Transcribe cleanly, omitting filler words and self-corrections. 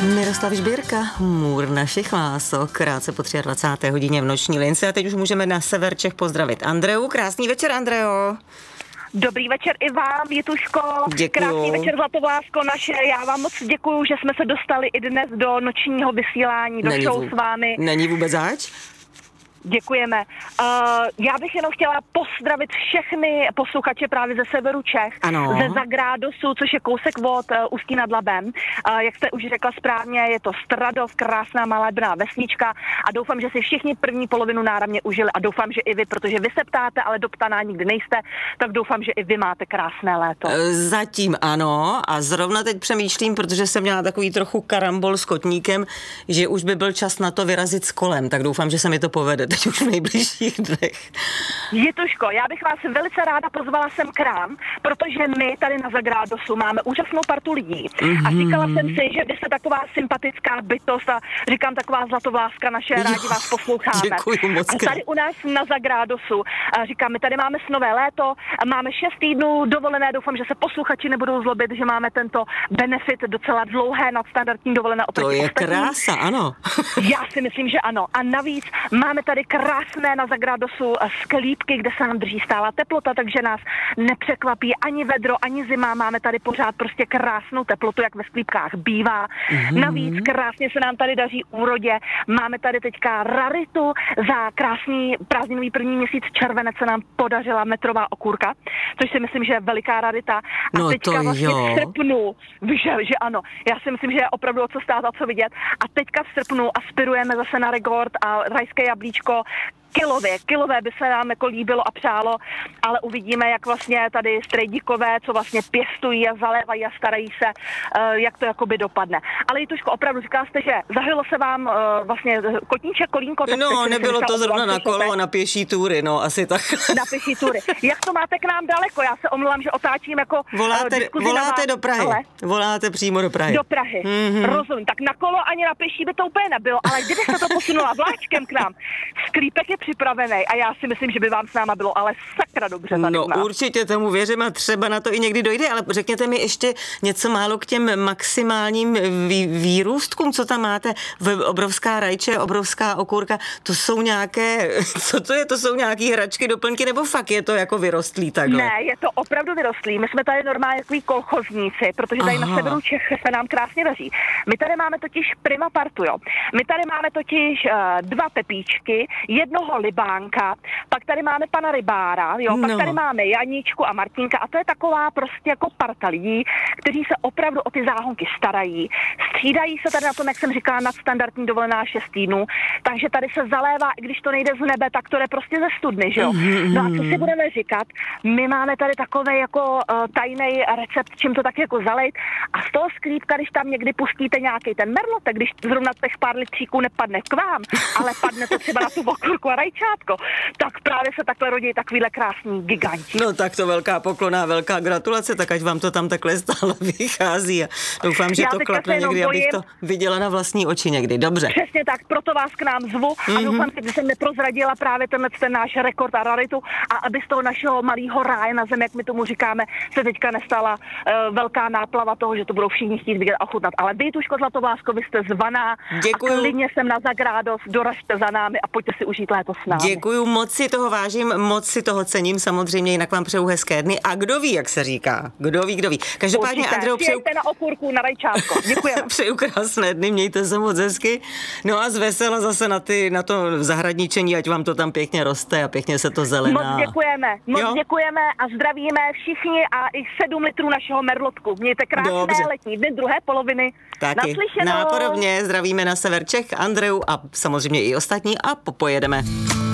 Miroslav Žbírka, můr našich lások, krátce po 23. hodině v noční lince a teď už můžeme na sever Čech pozdravit Andreu. Krásný večer, Andreo. Dobrý večer i vám, Jituško. Děkuju. Krásný večer, Zlatovlásko naše. Já vám moc děkuju, že jsme se dostali i dnes do nočního vysílání, do show s vámi. Není vůbec zač? Děkujeme. Já bych jenom chtěla pozdravit všechny posluchače právě ze severu Čech, ano. Ze Zagrádosu, což je kousek od Ústí nad Labem. Jak jste už řekla správně, je to Stradov, krásná malebná vesnička a doufám, že si všichni první polovinu náramně užili a doufám, že i vy, protože vy se ptáte, ale do ptaná nikdy nejste, tak doufám, že i vy máte krásné léto. Zatím ano a zrovna teď přemýšlím, protože jsem měla takový trochu karambol s kotníkem, že už by byl čas na to vyrazit s kolem, tak doufám, že se mi to povede. Teď už v nejbližších dnech. Jituško, já bych vás velice ráda pozvala sem k nám, protože my tady na Zagrádosu máme úžasnou partu lidí. A říkala jsem si, že vy jste taková sympatická bytost a říkám taková Zlatovláska naše, rádi vás posloucháme. Děkuju moc. A tady u nás na Zagrádosu říkám, my tady máme snové léto, máme 6 týdnů dovolené, doufám, že se posluchači nebudou zlobit, že máme tento benefit docela dlouhé nadstandardní dovolené. To je krása, ano. Já si myslím, že ano. A navíc máme tady krásné na Zagrádosu sklípky, kde se nám drží stálá teplota, takže nás nepřekvapí ani vedro, ani zima. Máme tady pořád prostě krásnou teplotu, jak ve sklípkách bývá. Navíc krásně se nám tady daří úrodě. Máme tady teďka raritu za krásný prázdninový první měsíc červenec se nám podařila metrová okurka, což si myslím, že je veliká rarita. A no teďka to vlastně jo. v srpnu, že ano, já si myslím, že je opravdu o co stát a co vidět. A teďka v srpnu aspirujeme zase na rekord a rajské jablíčko. Kilové by se nám jako líbilo a přálo, ale uvidíme, jak vlastně tady strejdíkové, co vlastně pěstují a zalévají a starají se, jak to jakoby dopadne. Ale Jituško, opravdu říkala jste, že zahojilo se vám vlastně kotníček, kolínko. No, nebylo to zrovna na kolo, na pěší túry, no, asi tak. Na pěší túry. Jak to máte k nám daleko? Já se omlouvám, že otáčím jako Voláte do Prahy. Ale... Voláte přímo do Prahy. Do Prahy. Rozumím. Tak na kolo ani na pěší by to úplně nebylo, ale kdybyste to posunula vláčkem k nám, sklípek je připravený a já si myslím, že by vám s náma bylo ale sakra dobře tady. No určitě tomu věřím a třeba na to i někdy dojde, ale řekněte mi ještě něco málo k těm maximálním výrůstkům, co tam máte. Obrovská rajče, obrovská okurka, to jsou nějaké, co to je, to jsou nějaký hračky, doplňky, nebo fakt je to jako vyrostlý takhle? Ne, je to opravdu vyrostlý. My jsme tady normálně takový kolchozníci, protože tady na severu Čech se nám krásně daří. My tady máme totiž prima partu, jo. My tady máme totiž 2 Pepíčky, jednoho Libánka, pak tady máme pana Rybára, jo, pak tady máme Janíčku a Martinka a to je taková prostě jako parta lidí, kteří se opravdu o ty záhonky starají. Střídají se tady na tom, jak jsem říkala, nadstandardní dovolená 6 týdnů, takže tady se zalévá, i když to nejde z nebe, tak to jde prostě ze studny, že jo. No a co si budeme říkat, my máme tady takový jako tajný recept, čím to tak jako zalejt a z toho sklípka, když tam někdy pustíte nějaký ten merlotek, když zrovna těch pár litříků nepadne k vám, ale padne to třeba na tu okurku a rajčátko, tak právě se takhle rodí takovýhle krásný giganti. No tak to velká poklona, velká gratulace, tak ať vám to tam takhle stále vychází a doufám, že to klapne někdy, abych to viděla na vlastní oči někdy. Dobře. Přesně tak, proto vás k nám zvu a doufám, že jsem neprozradila právě ten náš rekord a raritu a aby z toho našeho malého ráje na zemi, jak my tomu říkáme, se teďka nestala velká náplava toho, že to budou všichni chtít vidět a chutnat. Ale vy, Tuško Zlatovlásko, vy jste zvaná. Děkuju. A klidně jsem na Zagrádos, doražte za námi a pojďte si užít léto s námi. Děkuju, moc si toho vážím, moc si toho cením, samozřejmě jinak vám přeju hezké dny a kdo ví, jak se říká, kdo ví. Každopádně, Andreo, přeju... na okurku, na rajčátko. Děkujeme. Přeju krásné dny, mějte se moc hezky. No a zvesela zase na to zahradničení, ať vám to tam pěkně roste a pěkně se to zelená. Moc děkujeme a zdravíme všichni a i 7 litrů našeho merlotku. Mějte krásné letní dny druhé poloviny. Taky. Nápodobně zdravíme na sever Čech, Andreu a samozřejmě i ostatní a pojedeme.